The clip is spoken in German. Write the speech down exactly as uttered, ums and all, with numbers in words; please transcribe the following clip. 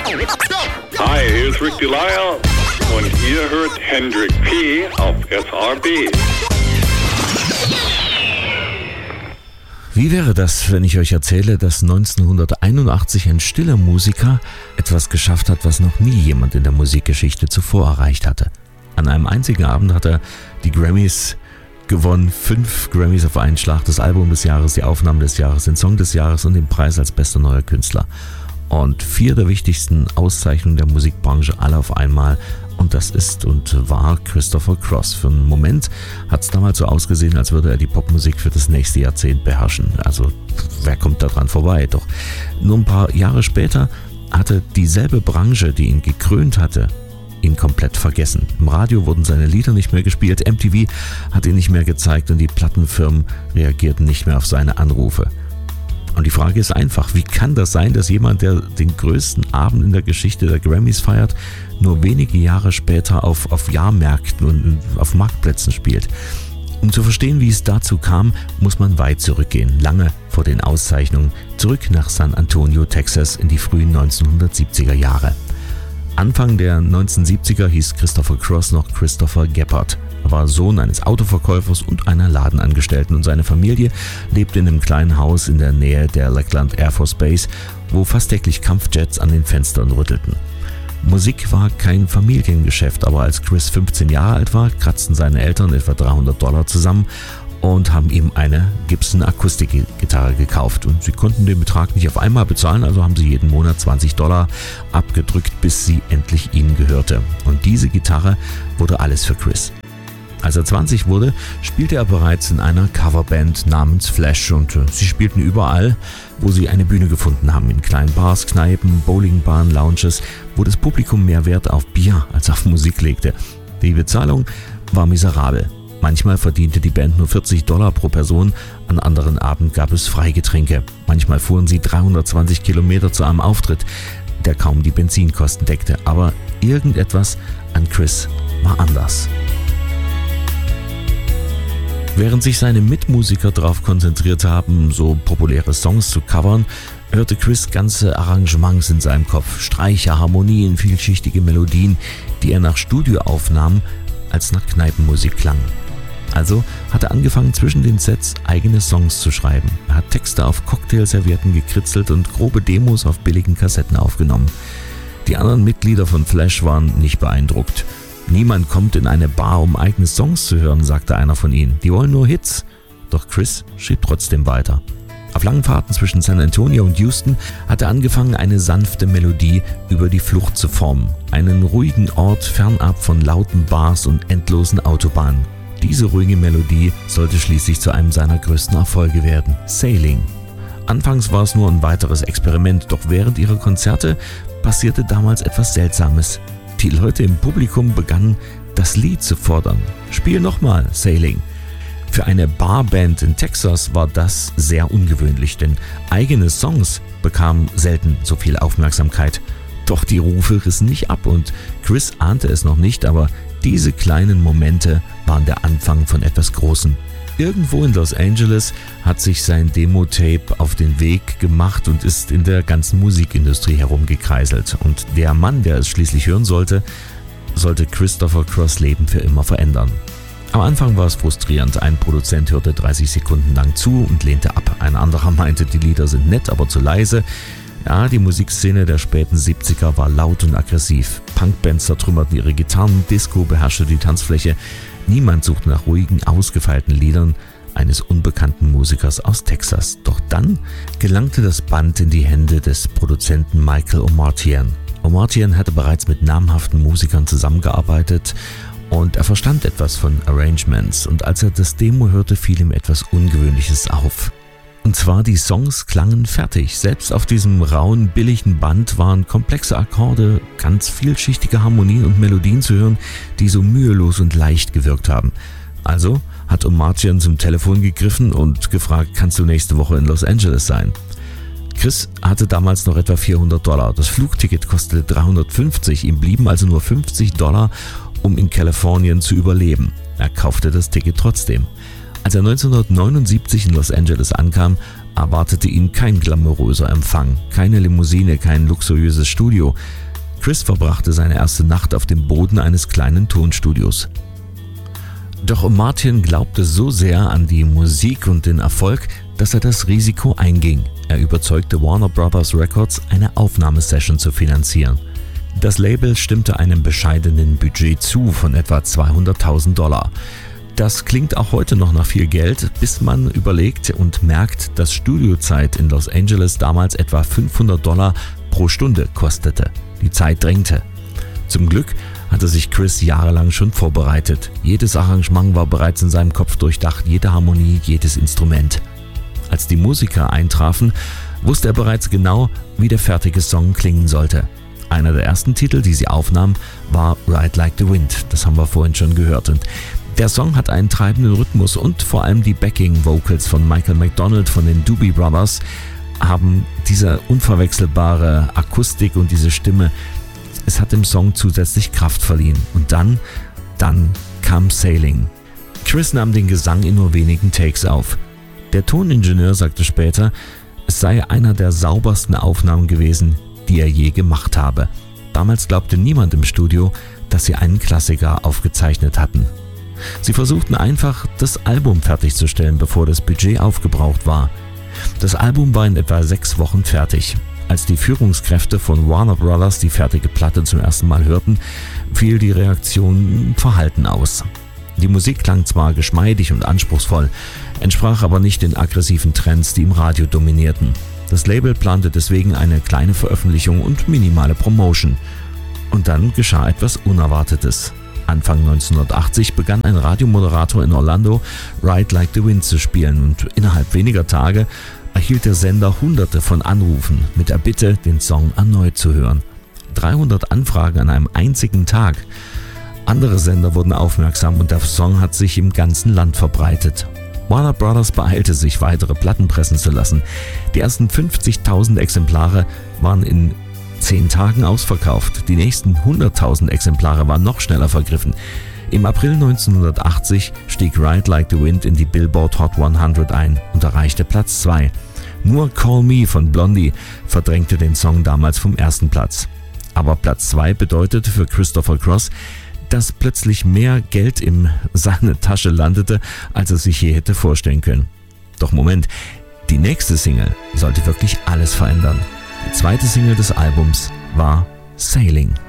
Hi, hier ist Rick Delisle und ihr hört Hendrik P. auf S R B. Wie wäre das, wenn ich euch erzähle, dass neunzehnhunderteinundachtzig ein stiller Musiker etwas geschafft hat, was noch nie jemand in der Musikgeschichte zuvor erreicht hatte? An einem einzigen Abend hat er die Grammys gewonnen, fünf Grammys auf einen Schlag, das Album des Jahres, die Aufnahme des Jahres, den Song des Jahres und den Preis als bester neuer Künstler. Und vier der wichtigsten Auszeichnungen der Musikbranche alle auf einmal. Und das ist und war Christopher Cross. Für einen Moment hat es damals so ausgesehen, als würde er die Popmusik für das nächste Jahrzehnt beherrschen. Also wer kommt da dran vorbei? Doch nur ein paar Jahre später hatte dieselbe Branche, die ihn gekrönt hatte, ihn komplett vergessen. Im Radio wurden seine Lieder nicht mehr gespielt, M T V hat ihn nicht mehr gezeigt und die Plattenfirmen reagierten nicht mehr auf seine Anrufe. Und die Frage ist einfach, wie kann das sein, dass jemand, der den größten Abend in der Geschichte der Grammys feiert, nur wenige Jahre später auf, auf Jahrmärkten und auf Marktplätzen spielt? Um zu verstehen, wie es dazu kam, muss man weit zurückgehen, lange vor den Auszeichnungen, zurück nach San Antonio, Texas in die frühen neunzehnhundertsiebziger Jahre. Anfang der neunzehnhundertsiebziger hieß Christopher Cross noch Christopher Gebhardt. Er war Sohn eines Autoverkäufers und einer Ladenangestellten und seine Familie lebte in einem kleinen Haus in der Nähe der Lackland Air Force Base, wo fast täglich Kampfjets an den Fenstern rüttelten. Musik war kein Familiengeschäft, aber als Chris fünfzehn Jahre alt war, kratzten seine Eltern etwa dreihundert Dollar zusammen und haben ihm eine Gibson Akustikgitarre gekauft. Und sie konnten den Betrag nicht auf einmal bezahlen, also haben sie jeden Monat zwanzig Dollar abgedrückt, bis sie endlich ihnen gehörte. Und diese Gitarre wurde alles für Chris. Als er zwanzig wurde, spielte er bereits in einer Coverband namens Flash und äh, sie spielten überall, wo sie eine Bühne gefunden haben, in kleinen Bars, Kneipen, Bowlingbahnen, Lounges, wo das Publikum mehr Wert auf Bier als auf Musik legte. Die Bezahlung war miserabel. Manchmal verdiente die Band nur vierzig Dollar pro Person, an anderen Abenden gab es Freigetränke. Manchmal fuhren sie dreihundertzwanzig Kilometer zu einem Auftritt, der kaum die Benzinkosten deckte. Aber irgendetwas an Chris war anders. Während sich seine Mitmusiker darauf konzentriert haben, so populäre Songs zu covern, hörte Chris ganze Arrangements in seinem Kopf, Streicher, Harmonien, vielschichtige Melodien, die er nach Studioaufnahmen als nach Kneipenmusik klangen. Also hat er angefangen, zwischen den Sets eigene Songs zu schreiben. Er hat Texte auf Cocktailservietten gekritzelt und grobe Demos auf billigen Kassetten aufgenommen. Die anderen Mitglieder von Flash waren nicht beeindruckt. Niemand kommt in eine Bar, um eigene Songs zu hören, sagte einer von ihnen. Die wollen nur Hits. Doch Chris schrieb trotzdem weiter. Auf langen Fahrten zwischen San Antonio und Houston hat er angefangen, eine sanfte Melodie über die Flucht zu formen. Einen ruhigen Ort fernab von lauten Bars und endlosen Autobahnen. Diese ruhige Melodie sollte schließlich zu einem seiner größten Erfolge werden. Sailing. Anfangs war es nur ein weiteres Experiment, doch während ihrer Konzerte passierte damals etwas Seltsames. Die Leute im Publikum begannen, das Lied zu fordern. Spiel nochmal, Sailing. Für eine Barband in Texas war das sehr ungewöhnlich, denn eigene Songs bekamen selten so viel Aufmerksamkeit. Doch die Rufe rissen nicht ab und Chris ahnte es noch nicht, aber diese kleinen Momente waren der Anfang von etwas Großem. Irgendwo in Los Angeles hat sich sein Demo-Tape auf den Weg gemacht und ist in der ganzen Musikindustrie herumgekreiselt. Und der Mann, der es schließlich hören sollte, sollte Christopher Cross' Leben für immer verändern. Am Anfang war es frustrierend. Ein Produzent hörte dreißig Sekunden lang zu und lehnte ab. Ein anderer meinte, die Lieder sind nett, aber zu leise. Ja, die Musikszene der späten siebziger war laut und aggressiv. Punkbands zertrümmerten ihre Gitarren, Disco beherrschte die Tanzfläche. Niemand suchte nach ruhigen, ausgefeilten Liedern eines unbekannten Musikers aus Texas. Doch dann gelangte das Band in die Hände des Produzenten Michael Omartian. Omartian hatte bereits mit namhaften Musikern zusammengearbeitet und er verstand etwas von Arrangements. Und als er das Demo hörte, fiel ihm etwas Ungewöhnliches auf. Und zwar, die Songs klangen fertig. Selbst auf diesem rauen, billigen Band waren komplexe Akkorde, ganz vielschichtige Harmonien und Melodien zu hören, die so mühelos und leicht gewirkt haben. Also hat Omartian zum Telefon gegriffen und gefragt, kannst du nächste Woche in Los Angeles sein? Chris hatte damals noch etwa vierhundert Dollar. Das Flugticket kostete dreihundertfünfzig, ihm blieben also nur fünfzig Dollar, um in Kalifornien zu überleben. Er kaufte das Ticket trotzdem. Als er neunzehnhundertneunundsiebzig in Los Angeles ankam, erwartete ihn kein glamouröser Empfang, keine Limousine, kein luxuriöses Studio. Chris verbrachte seine erste Nacht auf dem Boden eines kleinen Tonstudios. Doch Martin glaubte so sehr an die Musik und den Erfolg, dass er das Risiko einging. Er überzeugte Warner Brothers Records, eine Aufnahmesession zu finanzieren. Das Label stimmte einem bescheidenen Budget zu von etwa zweihunderttausend Dollar. Das klingt auch heute noch nach viel Geld, bis man überlegt und merkt, dass Studiozeit in Los Angeles damals etwa fünfhundert Dollar pro Stunde kostete. Die Zeit drängte. Zum Glück hatte sich Chris jahrelang schon vorbereitet. Jedes Arrangement war bereits in seinem Kopf durchdacht, jede Harmonie, jedes Instrument. Als die Musiker eintrafen, wusste er bereits genau, wie der fertige Song klingen sollte. Einer der ersten Titel, die sie aufnahmen, war Ride Like the Wind. Das haben wir vorhin schon gehört. Und der Song hat einen treibenden Rhythmus und vor allem die Backing-Vocals von Michael McDonald von den Doobie Brothers haben diese unverwechselbare Akustik und diese Stimme. Es hat dem Song zusätzlich Kraft verliehen. Und dann, dann kam Sailing. Chris nahm den Gesang in nur wenigen Takes auf. Der Toningenieur sagte später, es sei einer der saubersten Aufnahmen gewesen, die er je gemacht habe. Damals glaubte niemand im Studio, dass sie einen Klassiker aufgezeichnet hatten. Sie versuchten einfach, das Album fertigzustellen, bevor das Budget aufgebraucht war. Das Album war in etwa sechs Wochen fertig. Als die Führungskräfte von Warner Brothers die fertige Platte zum ersten Mal hörten, fiel die Reaktion verhalten aus. Die Musik klang zwar geschmeidig und anspruchsvoll, entsprach aber nicht den aggressiven Trends, die im Radio dominierten. Das Label plante deswegen eine kleine Veröffentlichung und minimale Promotion. Und dann geschah etwas Unerwartetes. Anfang neunzehnhundertachtzig begann ein Radiomoderator in Orlando Ride Like the Wind zu spielen und innerhalb weniger Tage erhielt der Sender hunderte von Anrufen mit der Bitte, den Song erneut zu hören. dreihundert Anfragen an einem einzigen Tag. Andere Sender wurden aufmerksam und der Song hat sich im ganzen Land verbreitet. Warner Brothers beeilte sich, weitere Platten pressen zu lassen. Die ersten fünfzigtausend Exemplare waren in zehn Tagen ausverkauft. Die nächsten hunderttausend Exemplare waren noch schneller vergriffen. Im April neunzehnhundertachtzig stieg Ride Like the Wind in die Billboard Hot hundert ein und erreichte Platz zwei. Nur Call Me von Blondie verdrängte den Song damals vom ersten Platz. Aber Platz zwei bedeutete für Christopher Cross, dass plötzlich mehr Geld in seine Tasche landete, als er sich je hätte vorstellen können. Doch Moment, die nächste Single sollte wirklich alles verändern. Die zweite Single des Albums war Sailing.